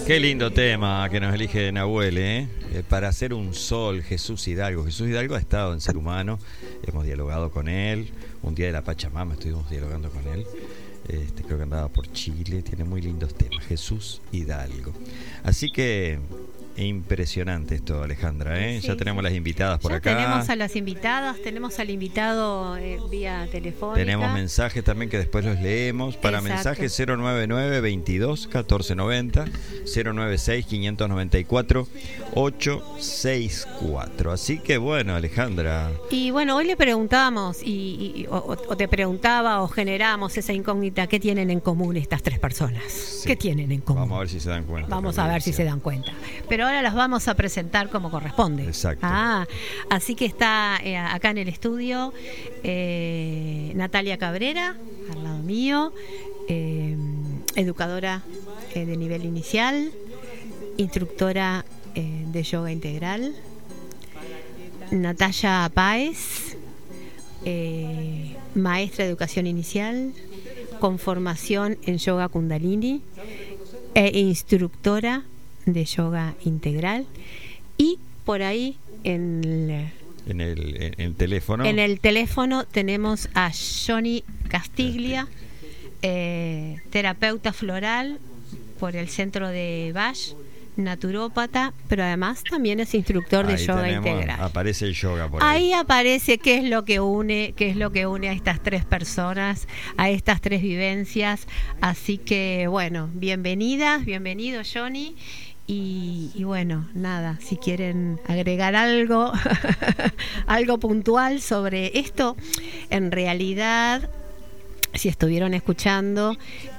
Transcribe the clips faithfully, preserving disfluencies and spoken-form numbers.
Qué lindo tema que nos elige Nahuel, ¿eh? Eh, para hacer un sol, Jesús Hidalgo. Jesús Hidalgo ha estado en Ser Humano, hemos dialogado con él. Un día de la Pachamama estuvimos dialogando con él. Este, creo que andaba por Chile, tiene muy lindos temas. Jesús Hidalgo. Así que impresionante esto, Alejandra, ¿eh? Sí, ya tenemos las invitadas por ya acá. Tenemos a las invitadas, tenemos al invitado eh, vía telefónica. Tenemos mensajes también que después los leemos. Para Exacto. mensajes cero noventa y nueve, veintidós, catorce noventa, cero noventa y seis, quinientos noventa y cuatro, ochocientos sesenta y cuatro. Así que bueno, Alejandra. Y bueno, hoy le preguntábamos, y, y, o, o te preguntaba, o generamos esa incógnita, ¿qué tienen en común estas tres personas? Sí. ¿Qué tienen en común? Vamos a ver si se dan cuenta. Vamos a ver si se dan cuenta. Pero ahora las vamos a presentar como corresponde. Exacto. Ah, así que está eh, acá en el estudio eh, Natalia Cabrera, al lado mío, eh, educadora eh, de nivel inicial, instructora eh, de yoga integral, Natalia Páez, eh, maestra de educación inicial, con formación en yoga kundalini e instructora de yoga integral. Y por ahí en el, en el, en el teléfono en el teléfono tenemos a Johnny Castiglia, eh, terapeuta floral por el centro de Bash, naturópata, pero además también es instructor de ahí yoga tenemos, integral. Aparece el yoga por ahí. Ahí aparece qué es lo que une, qué es lo que une a estas tres personas, a estas tres vivencias. Así que bueno, bienvenidas, bienvenido Johnny. Y, y bueno, nada, si quieren agregar algo, algo puntual sobre esto, en realidad, si estuvieron escuchando,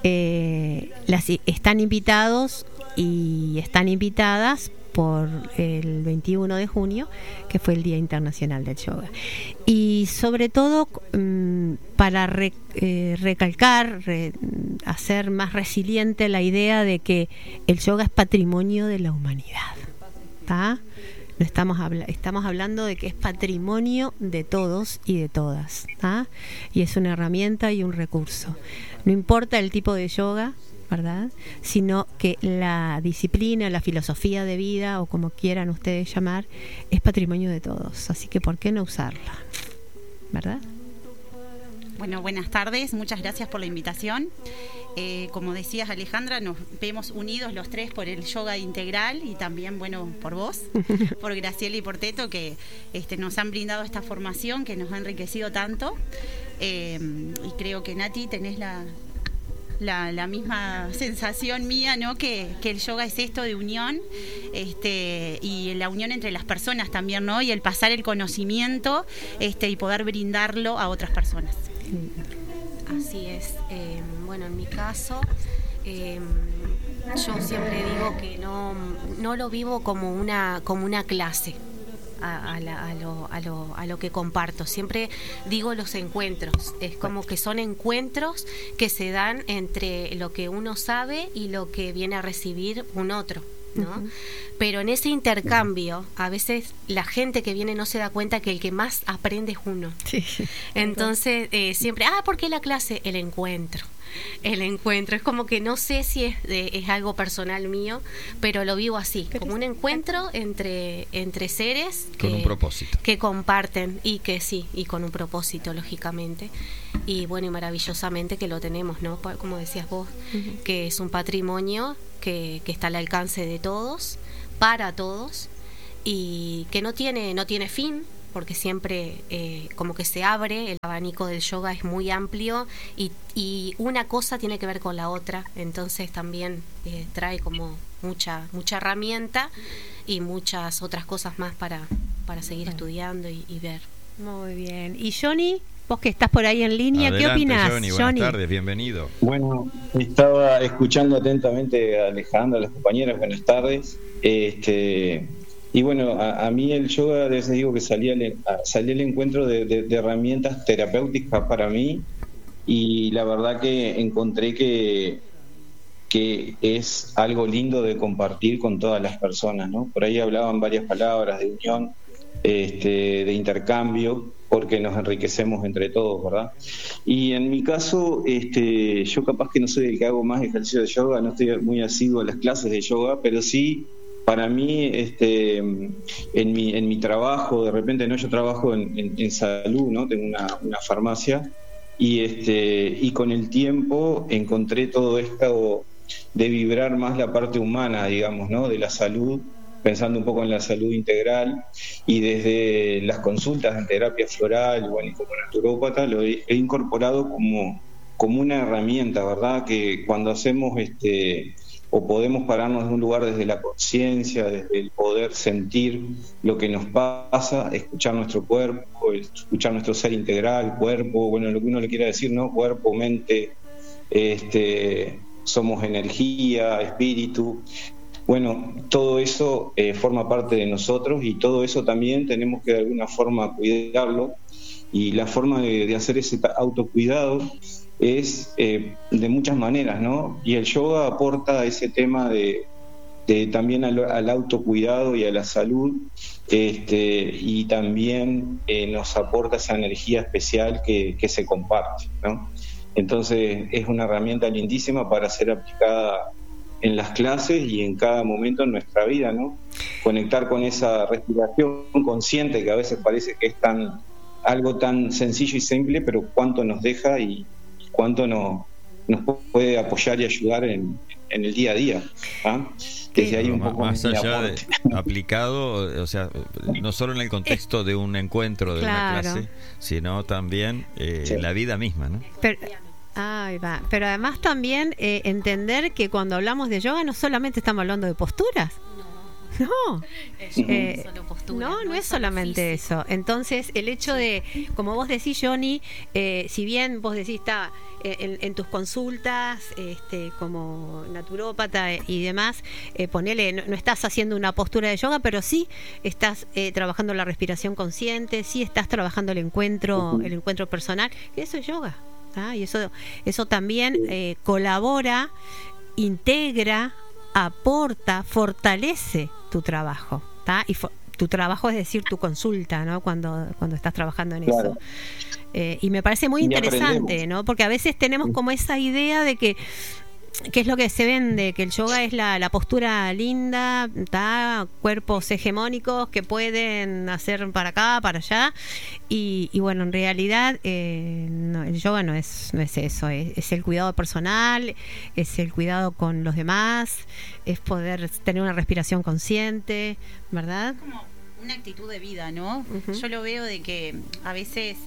eh, las, están invitados y están invitadas por el veintiuno de junio, que fue el Día Internacional del Yoga. Y sobre todo mmm, para re, eh, recalcar, re, hacer más resiliente la idea de que el yoga es patrimonio de la humanidad. ¿Tá? No estamos, habla- estamos hablando de que es patrimonio de todos y de todas. ¿Tá? Y es una herramienta y un recurso. No importa el tipo de yoga, ¿verdad? Sino que la disciplina, la filosofía de vida, o como quieran ustedes llamar, es patrimonio de todos. Así que ¿por qué no usarla? ¿Verdad? Bueno, buenas tardes, muchas gracias por la invitación. Eh, como decías, Alejandra, nos vemos unidos los tres por el yoga integral y también, bueno, por vos, por Graciela y por Teto, que este, nos han brindado esta formación que nos ha enriquecido tanto. Eh, y creo que, Nati, tenés la... La, la misma sensación mía, ¿no? Que, que el yoga es esto de unión, este, y la unión entre las personas también, ¿no? Y el pasar el conocimiento, este, y poder brindarlo a otras personas. Así es. Eh, bueno, en mi caso, eh, yo siempre digo que no, no lo vivo como una, como una clase. A, a, la, a, lo, a, lo, a lo que comparto. Siempre digo los encuentros. Es como que son encuentros que se dan entre lo que uno sabe y lo que viene a recibir un otro, ¿no? Uh-huh. Pero en ese intercambio, a veces la gente que viene no se da cuenta que el que más aprende es uno. Sí. Entonces, eh, siempre, ah, ¿por qué la clase? El encuentro. El encuentro, es como que no sé si es, de, es algo personal mío, pero lo vivo así, pero como un encuentro entre, entre seres que, con un propósito, que comparten y que sí, y con un propósito, lógicamente, y bueno, y maravillosamente que lo tenemos, ¿no? Como decías vos, uh-huh. que es un patrimonio que, que está al alcance de todos, para todos, y que no tiene, no tiene fin, porque siempre eh, como que se abre, el abanico del yoga es muy amplio y, y una cosa tiene que ver con la otra, entonces también eh, trae como mucha mucha herramienta y muchas otras cosas más para, para seguir estudiando y, y ver. Muy bien. Y Johnny, vos que estás por ahí en línea, adelante, ¿qué opinás? Johnny, buenas Johnny. tardes, bienvenido. Bueno, estaba escuchando atentamente a Alejandra, a las compañeras, buenas tardes. Este... Y bueno, a, a mí el yoga, les digo que salí al, salí al encuentro de, de, de herramientas terapéuticas para mí, y la verdad que encontré que, que es algo lindo de compartir con todas las personas, ¿no? Por ahí hablaban varias palabras de unión, este, de intercambio, porque nos enriquecemos entre todos, ¿verdad? Y en mi caso, este, yo capaz que no soy el que hago más ejercicio de yoga, no estoy muy asiduo a las clases de yoga, pero sí, para mí, este, en mi en mi trabajo, de repente, no, yo trabajo en, en, en salud, ¿no? Tengo una, una farmacia, y este y con el tiempo encontré todo esto de vibrar más la parte humana, digamos, ¿no? De la salud, pensando un poco en la salud integral, y desde las consultas en terapia floral, bueno, y como naturópata, lo he, he incorporado como, como una herramienta, ¿verdad? Que cuando hacemos, este, o podemos pararnos en un lugar desde la conciencia, desde el poder sentir lo que nos pasa, escuchar nuestro cuerpo, escuchar nuestro ser integral, cuerpo, bueno, lo que uno le quiera decir, ¿no? Cuerpo, mente, este, somos energía, espíritu. Bueno, todo eso eh, forma parte de nosotros, y todo eso también tenemos que de alguna forma cuidarlo, y la forma de, de hacer ese autocuidado es eh, de muchas maneras, ¿no? Y el yoga aporta ese tema de, de también al, al autocuidado y a la salud, este, y también eh, nos aporta esa energía especial que, que se comparte, ¿no? Entonces es una herramienta lindísima para ser aplicada en las clases y en cada momento en nuestra vida, ¿no? Conectar con esa respiración consciente que a veces parece que es tan algo tan sencillo y simple, pero cuánto nos deja y cuánto no, nos puede apoyar y ayudar en, en el día a día, ¿ah? Desde ahí un poco más allá de aplicado, o sea, no solo en el contexto de un encuentro, de claro. una clase, sino también eh, sí. la vida misma, ¿no? Pero, ahí va. Pero además también eh, entender que cuando hablamos de yoga no solamente estamos hablando de posturas. No, eh, solo postura, no, no, no es solamente físico. Eso. Entonces, el hecho sí. de, como vos decís, Johnny, eh, si bien vos decís, está en, en tus consultas, este, como naturópata y demás, eh, ponele, no, no estás haciendo una postura de yoga, pero sí estás eh, trabajando la respiración consciente, sí estás trabajando el encuentro, el encuentro personal, y eso es yoga. ¿Ah? Y eso, eso también eh, colabora, integra, aporta, fortalece tu trabajo, ¿tá? Y fo- tu trabajo es decir tu consulta, ¿no? Cuando cuando estás trabajando en claro. eso. Eh, y me parece muy interesante, ¿no? Porque a veces tenemos como esa idea de que ¿qué es lo que se vende? Que el yoga es la, la postura linda, ¿tá? Cuerpos hegemónicos que pueden hacer para acá, para allá, y, y bueno, en realidad eh, no, el yoga no es no es eso, es, es el cuidado personal, es el cuidado con los demás, es poder tener una respiración consciente, ¿verdad? Es como una actitud de vida, ¿no? Uh-huh. Yo lo veo de que a veces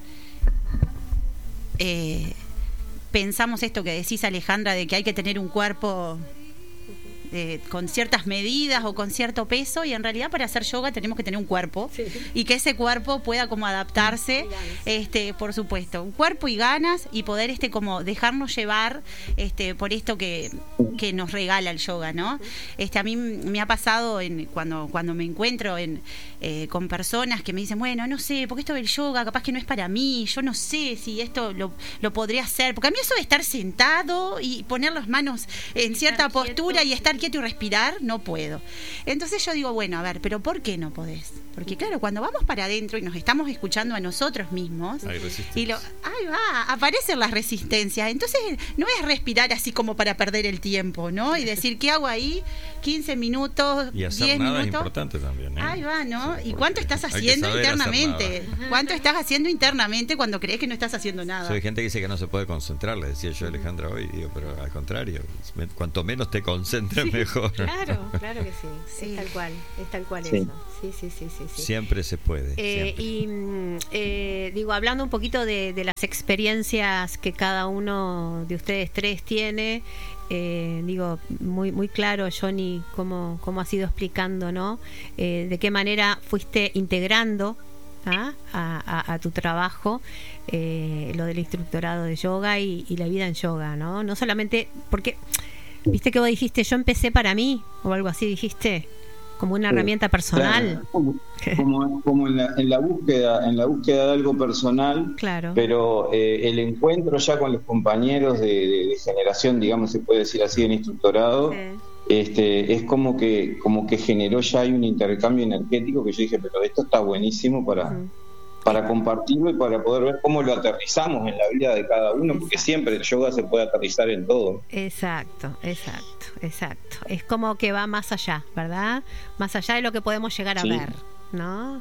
eh, pensamos esto que decís, Alejandra, de que hay que tener un cuerpo eh, con ciertas medidas o con cierto peso, y en realidad para hacer yoga tenemos que tener un cuerpo, sí. y que ese cuerpo pueda como adaptarse, este, por supuesto, un cuerpo y ganas, y poder este como dejarnos llevar este por esto que, que nos regala el yoga, ¿no? Este, a mí me ha pasado en, cuando, cuando me encuentro en, eh, con personas que me dicen, bueno, no sé, porque esto del yoga capaz que no es para mí, yo no sé si esto lo, lo podré hacer, porque a mí eso de estar sentado y poner las manos en cierta estar postura quieto. Y estar quieto y respirar, no puedo. Entonces yo digo, bueno, a ver, pero ¿por qué no podés? Porque claro, cuando vamos para adentro y nos estamos escuchando a nosotros mismos, y lo, ahí va, aparecen las resistencias. Entonces no es respirar así como para perder el tiempo, ¿no? Y decir, ¿qué hago ahí? quince minutos, y hacer diez nada minutos. Es importante también, ¿eh? Ahí va, ¿no? Sí, ¿y cuánto estás haciendo internamente? ¿Cuánto estás haciendo internamente cuando crees que no estás haciendo nada? Hay gente que dice que no se puede concentrar, le decía yo a Alejandra hoy, digo, pero al contrario, cuanto menos te concentres, sí, mejor. Claro, claro que sí, sí. Es tal cual, es tal cual sí. Eso. Sí, sí, sí, sí, sí. Siempre se puede. Eh, siempre. Y eh, digo, hablando un poquito de, de las experiencias que cada uno de ustedes tres tiene, eh, digo, muy muy claro, Johnny, cómo, cómo has ido explicando, ¿no? Eh, de qué manera fuiste integrando ¿ah? a, a, a tu trabajo eh, lo del instructorado de yoga y, y la vida en yoga, ¿no? No solamente porque, viste que vos dijiste, yo empecé para mí, o algo así dijiste, como una herramienta personal, claro, como, como, como en, la, en la búsqueda en la búsqueda de algo personal, claro. Pero eh, el encuentro ya con los compañeros de, de, de generación, digamos, se puede decir así, del instructorado, sí. este, es como que, como que generó ya hay un intercambio energético que yo dije, pero esto está buenísimo para, uh-huh. para compartirlo y para poder ver cómo lo aterrizamos en la vida de cada uno, porque exacto. siempre el yoga se puede aterrizar en todo. Exacto, exacto, exacto. Es como que va más allá, ¿verdad? Más allá de lo que podemos llegar a sí. ver, ¿no?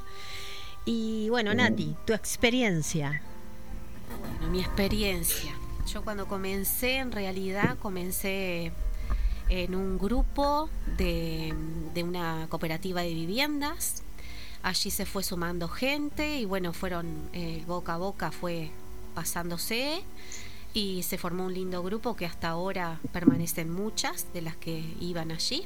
Y bueno, Nati, tu experiencia. Bueno, mi experiencia. Yo cuando comencé, en realidad, comencé en un grupo de, de una cooperativa de viviendas. Allí se fue sumando gente y bueno, fueron, el eh, boca a boca fue pasándose y se formó un lindo grupo que hasta ahora permanecen muchas de las que iban allí,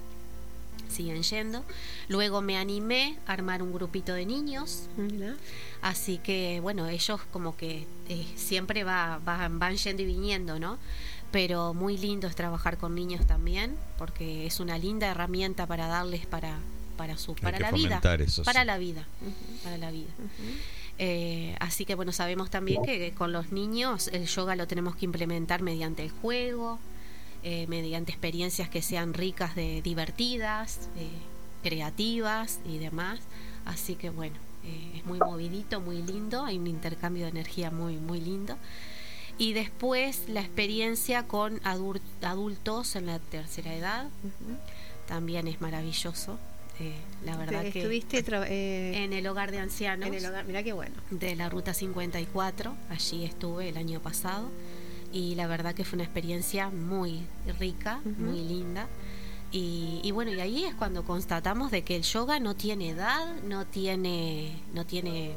siguen yendo. Luego me animé a armar un grupito de niños, ¿no? Así que bueno, ellos como que eh, siempre va, va, van yendo y viniendo, ¿no? Pero muy lindo es trabajar con niños también, porque es una linda herramienta para darles para para su para la vida eso, para sí. la vida uh-huh. para la vida uh-huh. eh, así que bueno, sabemos también que, que con los niños el yoga lo tenemos que implementar mediante el juego, eh, mediante experiencias que sean ricas, de divertidas, eh, creativas y demás. Así que bueno, eh, es muy movidito, muy lindo, hay un intercambio de energía muy muy lindo. Y después la experiencia con adult, adultos en la tercera edad uh-huh. también es maravilloso. Eh, la verdad que estuviste tra- eh, en el hogar de ancianos, en el hogar, mirá qué bueno, de la ruta cincuenta y cuatro, allí estuve el año pasado y la verdad que fue una experiencia muy rica, uh-huh. muy linda. Y, y bueno, y ahí es cuando constatamos de que el yoga no tiene edad, no tiene no tiene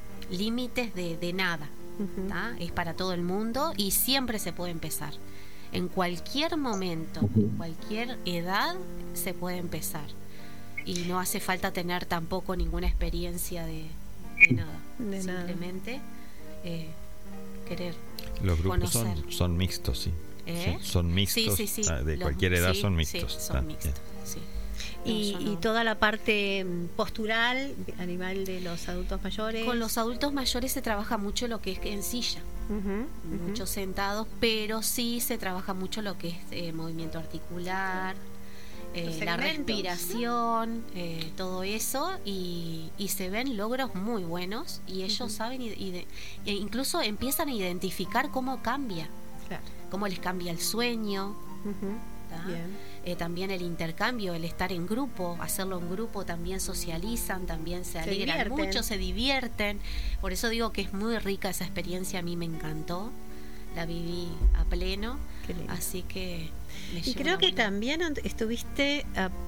límites de, de nada, uh-huh. es para todo el mundo y siempre se puede empezar. En cualquier momento, en cualquier edad se puede empezar. Y no hace falta tener tampoco ninguna experiencia de, de nada, de simplemente eh, querer los grupos conocer. son, son mixtos, sí. ¿Eh? sí son mixtos, sí, sí, sí. de los, cualquier edad sí, son mixtos. Sí, son ah, mixtos, sí. Y, no, no. y toda la parte postural a nivel de los adultos mayores. Con los adultos mayores se trabaja mucho lo que es en silla, uh-huh, muchos uh-huh. sentados, pero sí se trabaja mucho lo que es eh, movimiento articular. Eh, la respiración, ¿no? eh, todo eso y, y se ven logros muy buenos y ellos uh-huh. saben y, y de, e incluso empiezan a identificar cómo cambia, claro. cómo les cambia el sueño, uh-huh. Bien. Eh, también el intercambio, el estar en grupo, hacerlo en grupo, también socializan, también se, se alegran divierten. mucho, se divierten. Por eso digo que es muy rica esa experiencia, a mí me encantó, la viví a pleno, así que y creo que también estuviste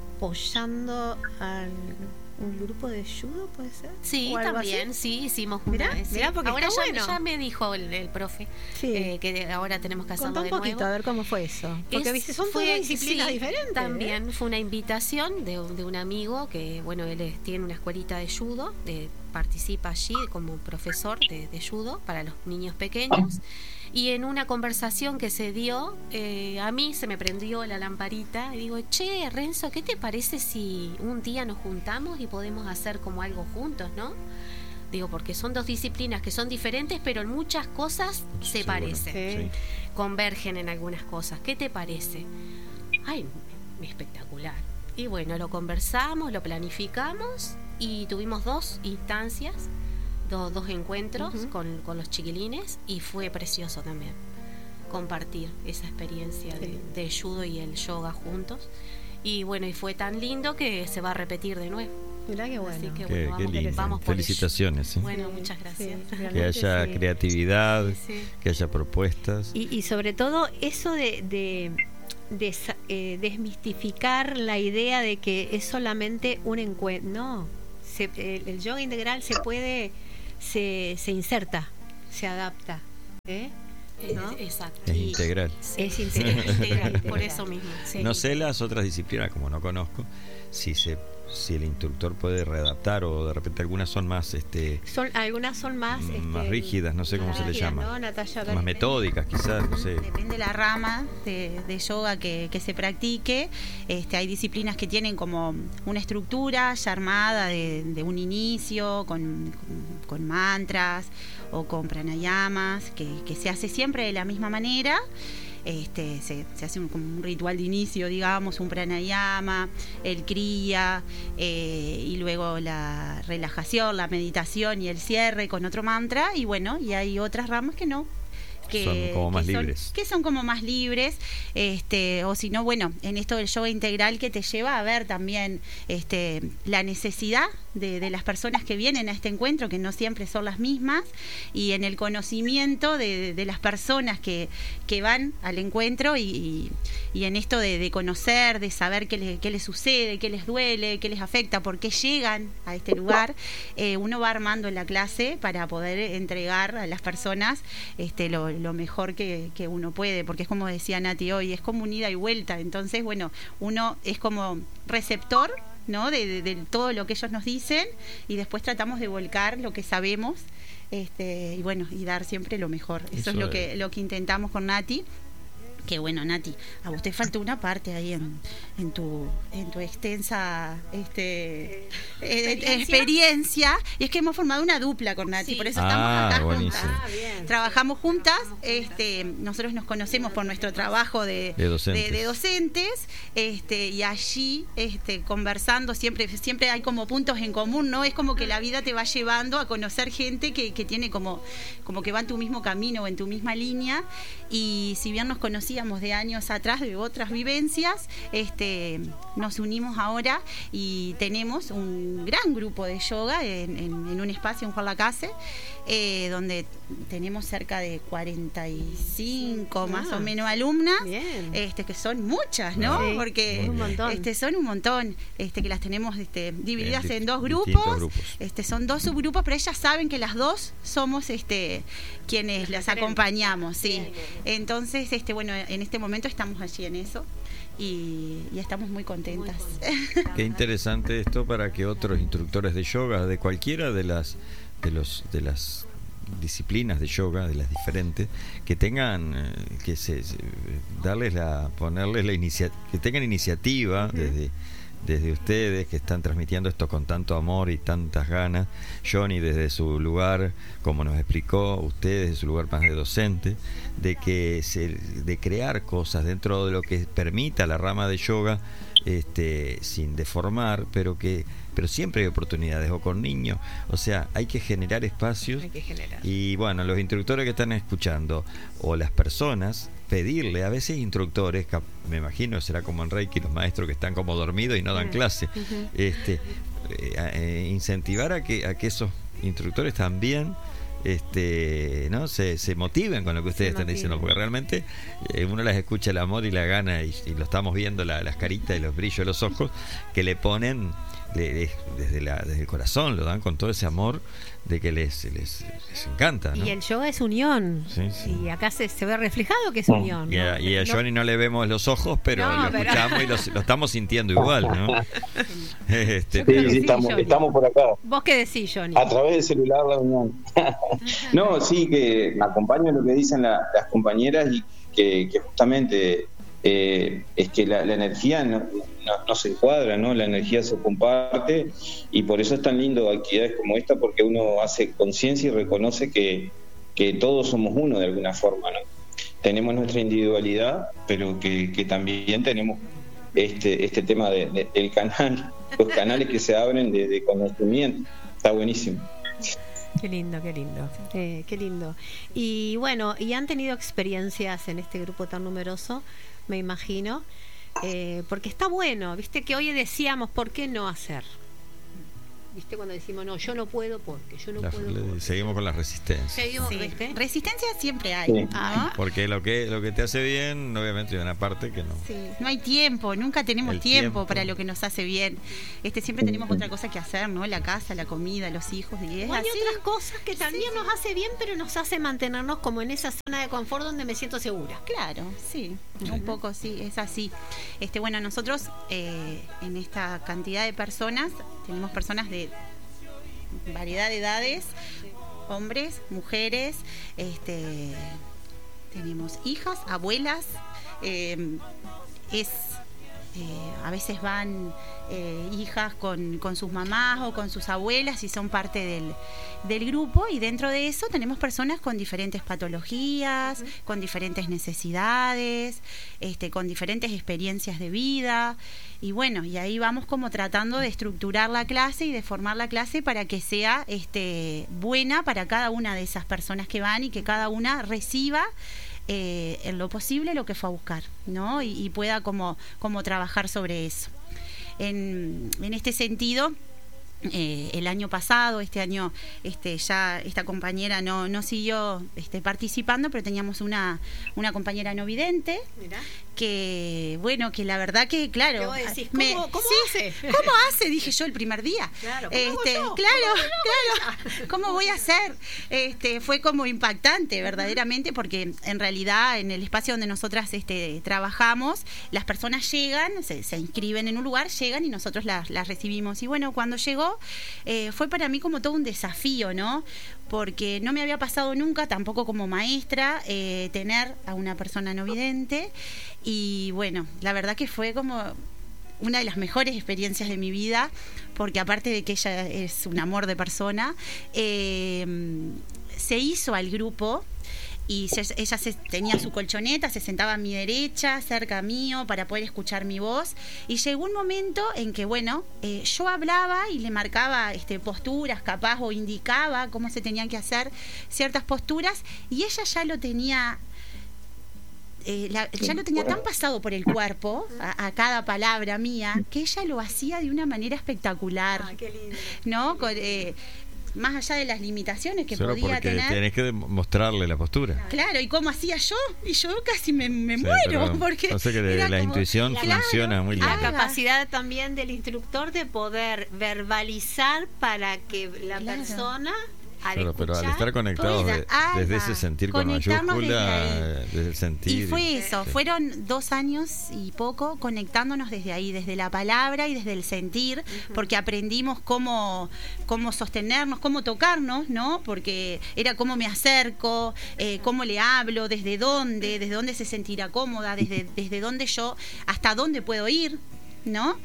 apoyando a un grupo de judo, ¿puede ser? Sí, también, así? sí, hicimos una. Mirá, sí. mirá porque ahora está ya, bueno. ya me dijo el, el profe sí. eh, que ahora tenemos que hacerlo Contá un de poquito, nuevo. A ver cómo fue eso. Porque es, viste, son fue, todas disciplinas sí, diferentes. También ¿eh? fue una invitación de, de un amigo que, bueno, él es, tiene una escuelita de judo, de, participa allí como profesor de, de judo para los niños pequeños. Y en una conversación que se dio, eh, a mí se me prendió la lamparita y digo, che, Renzo, ¿qué te parece si un día nos juntamos y podemos hacer como algo juntos, no? Digo, porque son dos disciplinas que son diferentes, pero en muchas cosas se Seguro. parecen, sí. convergen en algunas cosas. ¿Qué te parece? Ay, espectacular. Y bueno, lo conversamos, lo planificamos y tuvimos dos instancias. Dos, dos encuentros uh-huh. con, con los chiquilines y fue precioso también compartir esa experiencia sí. de, de judo y el yoga juntos y bueno, y fue tan lindo que se va a repetir de nuevo. Mirá qué bueno. Así que, qué, bueno, qué vamos, lindo. vamos por felicitaciones sí. bueno, muchas gracias sí, que haya sí. creatividad, sí, sí. que haya propuestas y, y sobre todo eso de, de, de eh, desmistificar la idea de que es solamente un encuentro. No, se, el, el yoga integral se puede Se, se inserta, se adapta, ¿eh? ¿No? Exacto. Es integral. Es integral, es integral por eso mismo. Sí. No sé las otras disciplinas, como no conozco, si se si el instructor puede readaptar o de repente algunas son más este son algunas son más más este, rígidas, no sé cómo rígidas, se le llama, ¿no, Natalia? más metódicas quizás, no sé. Depende de la rama de, de yoga que, que se practique. Este, hay disciplinas que tienen como una estructura ya armada de, de un inicio con, con, con mantras o con pranayamas que, que se hace siempre de la misma manera. este, se, se hace un, como un ritual de inicio, digamos, un pranayama, el kriya, eh, y luego la relajación, la meditación y el cierre con otro mantra, y bueno, y hay otras ramas que no. Que son como más que son, libres. Que son como más libres, este, o si no, bueno, en esto del yoga integral que te lleva a ver también este, la necesidad de, de las personas que vienen a este encuentro, que no siempre son las mismas, y en el conocimiento de, de las personas que, que van al encuentro y, y, y en esto de, de conocer, de saber qué, le, qué les sucede, qué les duele, qué les afecta, por qué llegan a este lugar, eh, uno va armando la clase para poder entregar a las personas este, lo lo mejor que, que uno puede, porque es como decía Nati hoy, es como un ida y vuelta, entonces bueno, uno es como receptor, ¿no? De, de, de todo lo que ellos nos dicen, y después tratamos de volcar lo que sabemos, este, y bueno, y dar siempre lo mejor. Eso, Eso es lo que, lo que intentamos con Nati. Que bueno, Nati, a usted falta una parte ahí en, en tu en tu extensa este ¿Experiencia? Eh, experiencia, y es que hemos formado una dupla con Nati, sí. Por eso estamos ah, acá buenísimo. juntas. Ah, trabajamos juntas, este, nosotros nos conocemos por nuestro trabajo de, de docentes, de, de docentes este, y allí este, conversando, siempre siempre hay como puntos en común, ¿no? Es como que la vida te va llevando a conocer gente que, que tiene como, como que va en tu mismo camino o en tu misma línea, y si bien nos conocíamos de años atrás, de otras vivencias, este, nos unimos ahora y tenemos un gran grupo de yoga en, en, en un espacio en Juan Lacase, eh, donde tenemos cerca de cuarenta y cinco ah, más o menos alumnas, este, que son muchas, ¿no? Sí, porque un montón. Este, son un montón, este, que las tenemos este, divididas bien, en dos grupos, grupos. Este, son dos subgrupos, pero ellas saben que las dos somos este, quienes las acompañamos, sí. Entonces, este, bueno, en este momento estamos allí en eso y, y estamos muy contentas. Qué interesante esto para que otros instructores de yoga, de cualquiera de las de los de las disciplinas de yoga, de las diferentes, que tengan eh, que se, se darles la ponerles la inicia, que tengan iniciativa uh-huh. desde desde ustedes que están transmitiendo esto con tanto amor y tantas ganas. Johnny desde su lugar, como nos explicó, ustedes desde su lugar más de docente, de que se, de crear cosas dentro de lo que permita la rama de yoga, este, sin deformar, pero que pero siempre hay oportunidades, o con niños, o sea, hay que generar espacios. Hay que generar. Y bueno, los instructores que están escuchando, o las personas, pedirle, a veces instructores, me imagino será como en Reiki, los maestros que están como dormidos y no dan clase, uh-huh. este, eh, eh, incentivar a que, a que esos instructores también este no se, se motiven con lo que ustedes se están motiven. diciendo, porque realmente eh, uno las escucha el amor y la gana, y, y lo estamos viendo, la, las caritas y los brillos de los ojos que le ponen le, le, desde, la, desde el corazón, lo dan con todo ese amor de que les, les, les encanta, ¿no? Y el yoga es unión, sí, sí. y acá se, se ve reflejado que es unión, y a, ¿no? y a Johnny no le vemos los ojos, pero no, lo pero... escuchamos y lo, lo estamos sintiendo igual, ¿no? este, sí, sí, sí, estamos, estamos por acá. ¿Vos qué decís, Johnny? A través del celular la unión. No, sí, que me acompaña lo que dicen la, las compañeras, y que, que justamente eh, es que la, la energía no, no, no se encuadra, ¿no? La energía se comparte, y por eso es tan lindo actividades como esta, porque uno hace conciencia y reconoce que, que todos somos uno de alguna forma, ¿no? Tenemos nuestra individualidad, pero que, que también tenemos este, este tema de, de, del canal, los canales que se abren de, de conocimiento. Está buenísimo. Qué lindo, qué lindo, eh, qué lindo. Y bueno, ¿y han tenido experiencias en este grupo tan numeroso? Me imagino, eh, porque está bueno, viste que hoy decíamos, ¿por qué no hacer? ¿Viste? Cuando decimos, no, yo no puedo porque, yo no la, puedo le, porque. Seguimos con la resistencia. Seguimos, sí. ¿viste? Resistencia siempre hay, sí. ¿no? Porque lo que lo que te hace bien, obviamente hay una parte que no. Sí. No hay tiempo, nunca tenemos tiempo, tiempo para lo que nos hace bien. Este siempre tenemos otra cosa que hacer, ¿no? La casa, la comida, los hijos, y es o hay así. otras cosas que también sí, nos hace bien, pero nos hace mantenernos como en esa zona de confort donde me siento segura. Claro, sí, uh-huh. un poco sí, es así. Este, bueno, nosotros eh, en esta cantidad de personas tenemos personas de variedad de edades, hombres, mujeres, este, tenemos hijas, abuelas, eh, es Eh, a veces van eh, hijas con, con sus mamás o con sus abuelas y son parte del, del grupo, y dentro de eso tenemos personas con diferentes patologías, uh-huh. con diferentes necesidades, este, con diferentes experiencias de vida, y bueno, y ahí vamos como tratando de estructurar la clase y de formar la clase para que sea este, buena para cada una de esas personas que van y que cada una reciba Eh, en lo posible lo que fue a buscar, ¿no? Y, y pueda como, como trabajar sobre eso. En, en este sentido, eh, el año pasado, este año este, ya esta compañera no, no siguió este, participando, pero teníamos una, una compañera no vidente. Mirá. Que bueno, que la verdad que claro, ¿Cómo, decís? Me, ¿Cómo, cómo sí, hace? ¿Cómo hace? Dije yo el primer día. Claro, ¿cómo este, yo? claro, ¿Cómo claro. ¿Cómo voy a hacer? Este, fue como impactante verdaderamente, porque en realidad en el espacio donde nosotras este, trabajamos, las personas llegan, se, se inscriben en un lugar, llegan y nosotros las, las recibimos. Y bueno, cuando llegó, eh, fue para mí como todo un desafío, ¿no? Porque no me había pasado nunca, tampoco como maestra, eh, tener a una persona no vidente. Y bueno, la verdad que fue como una de las mejores experiencias de mi vida, porque aparte de que ella es un amor de persona, eh, se hizo al grupo. Y se, ella se, tenía su colchoneta, se sentaba a mi derecha, cerca mío, para poder escuchar mi voz. Y llegó un momento en que, bueno, eh, yo hablaba y le marcaba este, posturas, capaz, o indicaba cómo se tenían que hacer ciertas posturas, y ella ya lo tenía... Eh, la, ya lo tenía tan pasado por el cuerpo a, a cada palabra mía, que ella lo hacía de una manera espectacular. Ah, qué lindo. ¿No? Con, eh, más allá de las limitaciones que Solo podía porque tener. tenés que mostrarle la postura. Claro, y cómo hacía yo, y yo casi me, me Sí, muero, pero porque no sé que era la como, intuición claro, funciona muy La bien. haga. capacidad también del instructor de poder verbalizar para que la Claro. persona, al Claro, pero al escuchar, estar conectados pueda, de- haga, desde ese sentir con conectarnos mayúscula, desde ahí. eh, desde el sentir. Y fue eso, sí. fueron dos años y poco conectándonos desde ahí, desde la palabra y desde el sentir, uh-huh. porque aprendimos cómo, cómo sostenernos, cómo tocarnos, ¿no? Porque era cómo me acerco, eh, cómo le hablo, desde dónde, desde dónde se sentirá cómoda, desde, desde dónde yo, hasta dónde puedo ir, ¿no?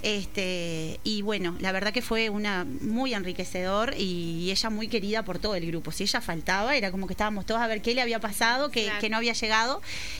Este, y bueno, la verdad que fue una muy enriquecedor, y ella muy querida por todo el grupo. Si ella faltaba, era como que estábamos todos a ver qué le había pasado, que, Claro. que no había llegado.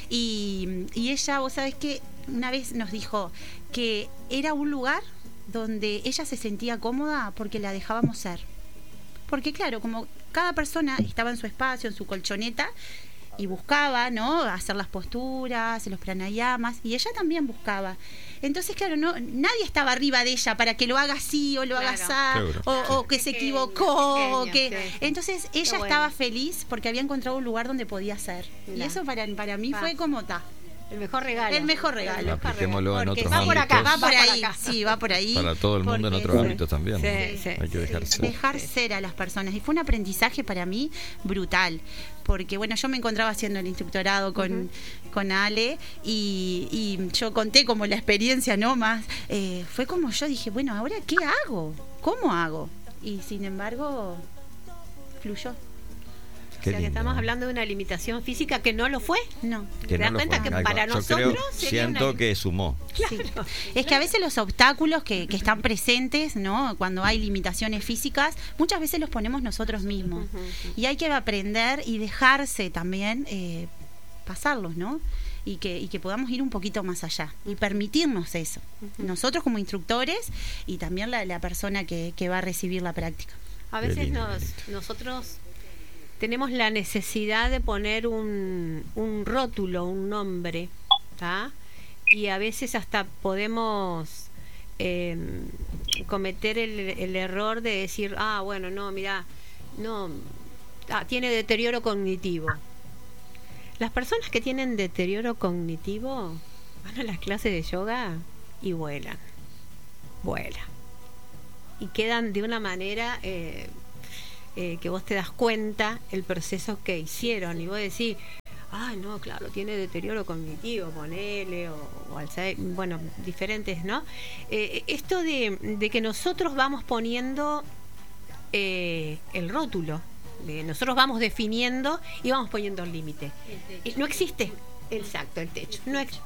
Y, y ella, vos sabés que una vez nos dijo que era un lugar donde ella se sentía cómoda porque la dejábamos ser. Porque claro, como cada persona estaba en su espacio, en su colchoneta, y buscaba, ¿no?, hacer las posturas, los pranayamas, y ella también buscaba. Entonces, claro, no, nadie estaba arriba de ella para que lo haga así o lo haga Claro. así, Seguro. o, o que se Pequeño, equivocó, pequeño, que sí. entonces ella bueno. estaba feliz porque había encontrado un lugar donde podía ser. Mirá. Y eso para, para mí Pa. fue como ta. El mejor regalo. El mejor regalo. Apliquémoslo en Porque otros va por acá, ámbitos. Va por Va por ahí, acá. sí, va por ahí. Para todo el mundo en porque- otros Sí. ámbitos también. Sí, ¿no? sí, Hay que dejarse. Dejar ser a las personas. Y fue un aprendizaje para mí brutal. Porque, bueno, yo me encontraba haciendo el instructorado con, uh-huh. con Ale, y, y yo conté como la experiencia, ¿no? Más, eh, fue como yo dije, bueno, ¿ahora qué hago? ¿Cómo hago? Y sin embargo, fluyó. Qué O sea, que lindo. estamos hablando de una limitación física que no lo fue. No. Que ¿Te no das lo cuenta fue. que Ahí para va. Yo nosotros creo- sería siento una- que sumó. Sí. Es que a veces los obstáculos que, que están presentes, ¿no?, cuando hay limitaciones físicas, muchas veces los ponemos nosotros mismos. Ujú, ujú. Y hay que aprender y dejarse también eh, pasarlos, ¿no? Y que, y que podamos ir un poquito más allá y permitirnos eso. Ujú. Nosotros como instructores y también la, la persona que, que va a recibir la práctica. A Qué veces lindo, nos, qué lindo. nosotros tenemos la necesidad de poner un, un rótulo, un nombre, ¿tá? Y a veces hasta podemos eh, cometer el, el error de decir, ah, bueno, no, mira, no, ah, tiene deterioro cognitivo. Las personas que tienen deterioro cognitivo van a las clases de yoga y vuelan, vuelan. Y quedan de una manera eh, eh, que vos te das cuenta el proceso que hicieron. Y vos decís, ah, no, claro, tiene deterioro cognitivo, ponele, o, o Alzheimer, bueno, diferentes, ¿no? Eh, esto de, de que nosotros vamos poniendo eh, el rótulo, de nosotros vamos definiendo y vamos poniendo el límite. No existe, exacto, el techo. No, ex-